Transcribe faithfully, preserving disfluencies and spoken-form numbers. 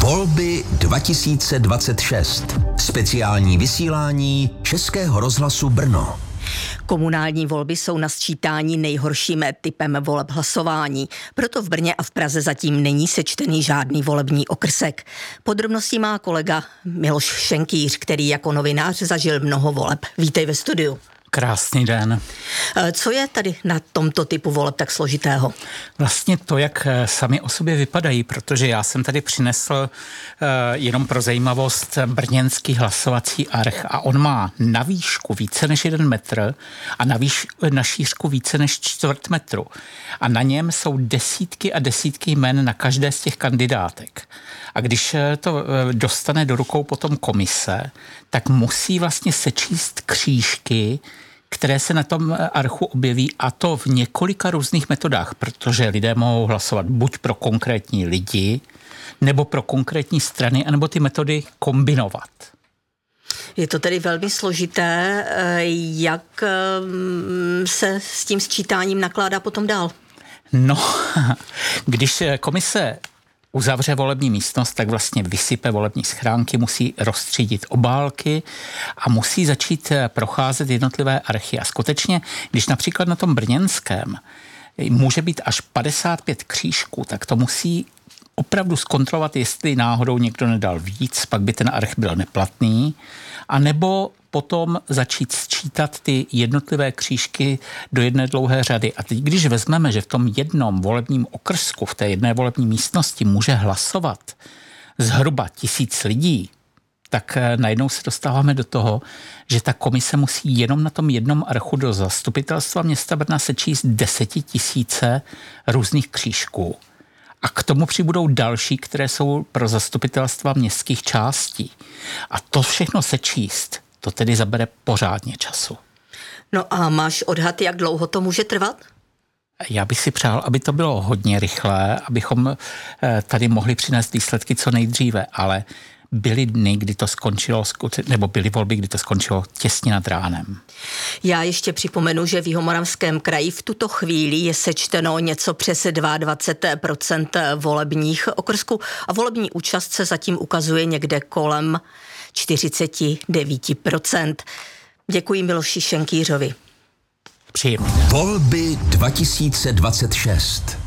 Volby dva tisíce dvacet šest. Speciální vysílání Českého rozhlasu Brno. Komunální volby jsou na sčítání nejhorším typem voleb hlasování. Proto v Brně a v Praze zatím není sečtený žádný volební okrsek. Podrobnosti má kolega Miloš Šenkýř, který jako novinář zažil mnoho voleb. Vítej ve studiu. Krásný den. Co je tady na tomto typu voleb tak složitého? Vlastně to, jak sami o sobě vypadají, protože já jsem tady přinesl uh, jenom pro zajímavost brněnský hlasovací arch a on má na výšku více než jeden metr a na, výš, na šířku více než čtvrt metru. A na něm jsou desítky a desítky jmen na každé z těch kandidátek. A když to dostane do rukou potom komise, tak musí vlastně sečíst křížky, které se na tom archu objeví, a to v několika různých metodách, protože lidé mohou hlasovat buď pro konkrétní lidi, nebo pro konkrétní strany, anebo ty metody kombinovat. Je to tedy velmi složité. Jak se s tím sčítáním nakládá potom dál? No, když komise uzavře volební místnost, tak vlastně vysype volební schránky, musí rozstřídit obálky a musí začít procházet jednotlivé archy. A skutečně, když například na tom brněnském může být až padesát pět křížků, tak to musí opravdu zkontrolovat, jestli náhodou někdo nedal víc, pak by ten arch byl neplatný, anebo potom začít sčítat ty jednotlivé křížky do jedné dlouhé řady. A teď, když vezmeme, že v tom jednom volebním okrsku, v té jedné volební místnosti může hlasovat zhruba tisíc lidí, tak najednou se dostáváme do toho, že ta komise musí jenom na tom jednom archu do zastupitelstva města Brna sečíst desetitisíce různých křížků. A k tomu přibudou další, které jsou pro zastupitelstva městských částí. A to všechno sečíst, to tedy zabere pořádně času. No a máš odhad, jak dlouho to může trvat? Já bych si přál, aby to bylo hodně rychlé, abychom tady mohli přinést výsledky co nejdříve, ale byly dny, kdy to skončilo, nebo byly volby, kdy to skončilo těsně nad ránem. Já ještě připomenu, že v Jihomoravském kraji v tuto chvíli je sečteno něco přes dvacet dva procent volebních okrsků a volební účast se zatím ukazuje někde kolem čtyřicet devět procent. Děkuji Miloši Šenkýřovi. Příjemný. Volby dva tisíce dvacet šest.